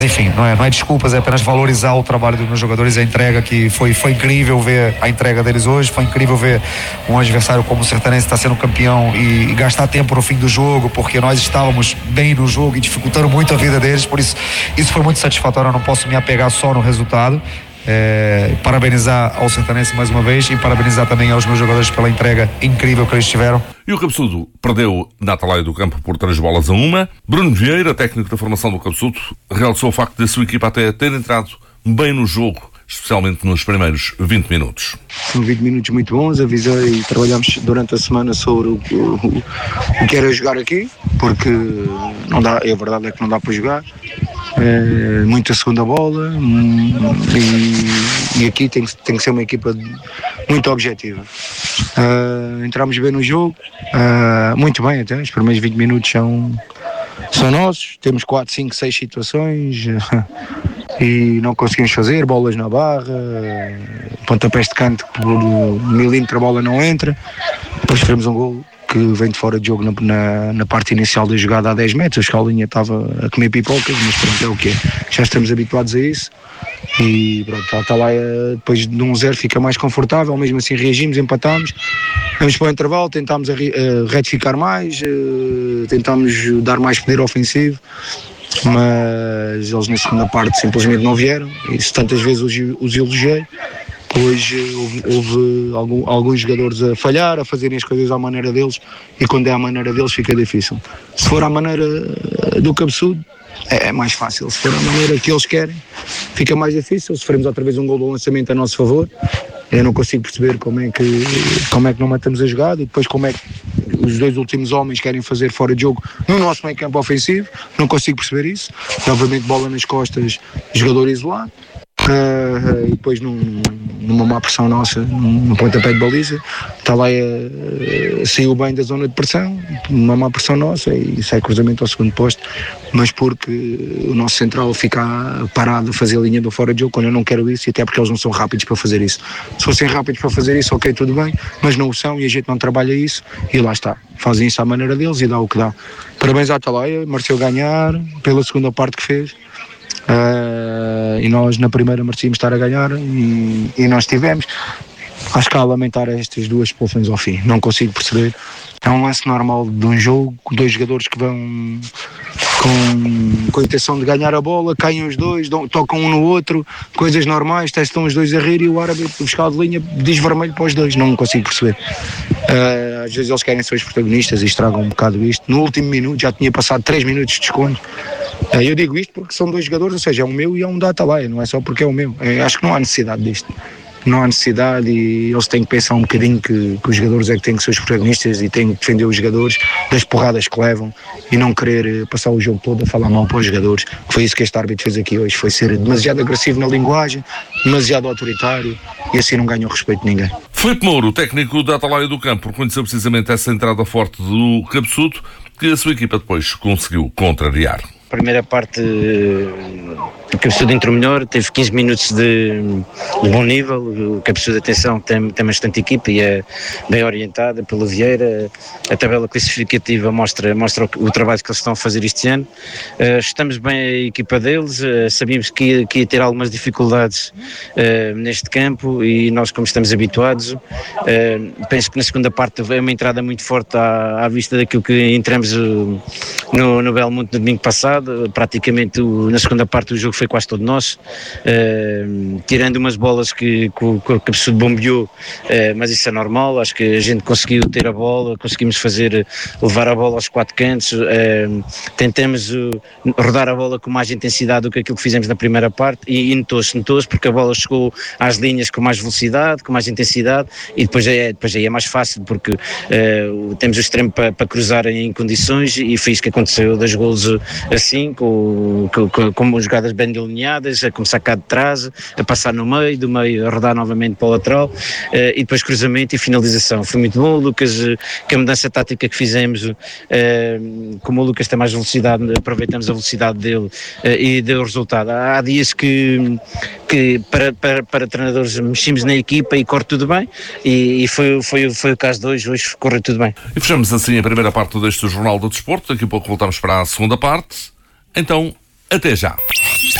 Enfim, não é desculpas, é apenas valorizar o trabalho dos meus jogadores, a entrega que foi incrível ver a entrega deles hoje, foi incrível ver um adversário como o Sertanense está sendo campeão e gastar tempo no fim do jogo, porque nós estávamos bem no jogo e dificultando muito a vida deles, por isso foi muito satisfatório, eu não posso me apegar só no resultado. Parabenizar ao Sertanense mais uma vez e parabenizar também aos meus jogadores pela entrega incrível que eles tiveram. E o Cabeçudo perdeu na Atalaia do Campo por 3-1. Bruno Vieira, técnico da formação do Cabeçudo, realçou o facto da sua equipa até ter entrado bem no jogo, especialmente nos primeiros 20 minutos. São 20 minutos muito bons, avisei e trabalhámos durante a semana sobre o que era jogar aqui, porque não dá, a verdade é que não dá para jogar. Muita segunda bola e aqui tem que ser uma equipa muito objetiva. Entramos bem no jogo, muito bem até, os primeiros 20 minutos são nossos, temos 4, 5, 6 situações e não conseguimos fazer, bolas na barra, pontapés de canto por milímetro a bola não entra, depois tivemos um gol que vem de fora de jogo na parte inicial da jogada a 10 metros, a escolinha estava a comer pipocas, mas pronto, é o que é. Já estamos habituados a isso e pronto, a Atalaia depois de 1-0 fica mais confortável, mesmo assim reagimos, empatámos, vamos para o intervalo, tentámos retificar mais, tentámos dar mais poder ofensivo, mas eles na segunda parte simplesmente não vieram e se tantas vezes os elogiei, hoje houve alguns jogadores a falhar, a fazerem as coisas à maneira deles e quando é à maneira deles fica difícil. Se for à maneira do Cabeçudo é mais fácil, se for à maneira que eles querem fica mais difícil. Sofremos outra vez um gol do lançamento a nosso favor, eu não consigo perceber como é que não matamos a jogada e depois como é que os dois últimos homens querem fazer fora de jogo no nosso meio campo ofensivo, não consigo perceber isso. Novamente bola nas costas, jogador isolado. E depois numa má pressão nossa, num pontapé de baliza, Atalaia saiu bem da zona de pressão, numa má pressão nossa e sai cruzamento ao segundo posto, mas porque o nosso central fica parado a fazer a linha do fora de jogo, quando eu não quero isso, e até porque eles não são rápidos para fazer isso. Se fossem rápidos para fazer isso, ok, tudo bem, mas não o são e a gente não trabalha isso e lá está, fazem isso à maneira deles e dá o que dá. Parabéns à Atalaia, mereceu ganhar pela segunda parte que fez. E nós na primeira merecíamos estar a ganhar e nós tivemos. Acho que há a lamentar estas duas expulsões ao fim, não consigo perceber. É um lance normal de um jogo, dois jogadores que vão com a intenção de ganhar a bola, caem os dois, tocam um no outro, coisas normais, testam os dois a rir e o árbitro, o fiscal de linha, diz vermelho para os dois, não consigo perceber. Às vezes eles querem ser os protagonistas e estragam um bocado isto. No último minuto, já tinha passado 3 minutos de desconto. Eu digo isto porque são dois jogadores, ou seja, é um meu e é um da Atalaia, não é só porque é o meu. Acho que não há necessidade disto. Não há necessidade e eles têm que pensar um bocadinho que os jogadores é que têm que ser os protagonistas e têm que defender os jogadores das porradas que levam e não querer passar o jogo todo a falar mal para os jogadores. Foi isso que este árbitro fez aqui hoje, foi ser demasiado agressivo na linguagem, demasiado autoritário e assim não ganha o respeito de ninguém. Filipe Mouro, técnico da Atalaia do Campo, reconheceu precisamente essa entrada forte do Cabeçudo que a sua equipa depois conseguiu contrariar. Primeira parte, o Cabeçudo entrou melhor, teve 15 minutos de bom nível. O Cabeçudo, atenção, tem bastante equipa e é bem orientada pelo Vieira. A tabela classificativa mostra o trabalho que eles estão a fazer este ano. Estamos bem a equipa deles, sabíamos que ia ter algumas dificuldades neste campo e nós, como estamos habituados, penso que na segunda parte é uma entrada muito forte à vista daquilo que entramos no Belmonte no domingo passado. Praticamente na segunda parte o jogo foi quase todo nosso, tirando umas bolas que o Cabeçudo bombeou, mas isso é normal. Acho que a gente conseguiu ter a bola, conseguimos levar a bola aos 4 cantos, tentamos rodar a bola com mais intensidade do que aquilo que fizemos na primeira parte e notou-se porque a bola chegou às linhas com mais velocidade, com mais intensidade e depois aí é mais fácil porque temos o extremo para cruzar em condições e foi isso que aconteceu, 2 golos assim, com jogadas bem delineadas, a começar cá de trás, a passar no meio, do meio a rodar novamente para o lateral e depois cruzamento e finalização. Foi muito bom, o Lucas, que a mudança tática que fizemos, como o Lucas tem mais velocidade, aproveitamos a velocidade dele e deu resultado. Há dias que para treinadores mexemos na equipa e corre tudo bem e foi o caso de hoje correu tudo bem. E fechamos assim a primeira parte deste Jornal do Desporto, daqui a pouco voltamos para a segunda parte. Então, Até já.